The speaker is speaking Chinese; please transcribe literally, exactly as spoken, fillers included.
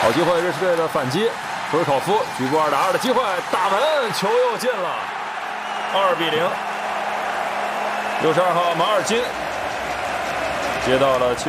好机会，瑞士队的反击，科尔考夫举过二打二的机会，大门，球又进了，二比零。六十二号马尔金接到了。